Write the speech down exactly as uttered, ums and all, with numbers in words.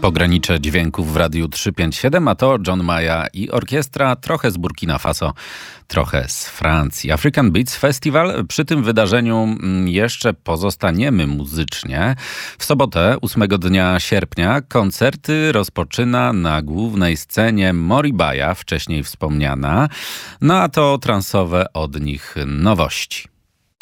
Ograniczę dźwięków w Radiu trzysta pięćdziesiąt siedem, a to John Maja i orkiestra, trochę z Burkina Faso, trochę z Francji. African Beats Festival. Przy tym wydarzeniu jeszcze pozostaniemy muzycznie. W sobotę, ósmego dnia sierpnia, koncerty rozpoczyna na głównej scenie Moribaja, wcześniej wspomniana. No a to transowe od nich nowości.